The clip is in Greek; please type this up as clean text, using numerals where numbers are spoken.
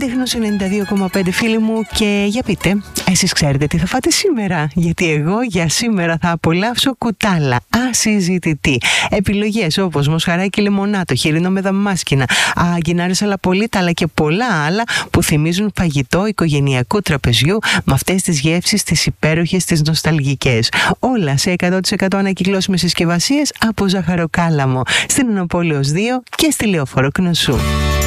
Τέχνος 92,5 φίλοι μου, και για πείτε, εσείς ξέρετε τι θα φάτε σήμερα? Γιατί εγώ για σήμερα θα απολαύσω κουτάλα, ασυζητητή. Επιλογές όπως μοσχαράκι λεμονάτο, χοιρινό με δαμάσκηνα, αγκινάρες αλαπολίτα, αλλά και πολλά άλλα που θυμίζουν φαγητό οικογενειακού τραπεζιού, με αυτές τις γεύσεις, τις υπέροχες, τις νοσταλγικές. Όλα σε 100% ανακυκλώσιμες συσκευασίες από ζαχαροκάλαμο, στην Ενοπόλεως 2 και στη Λεωφόρο Κνωσού.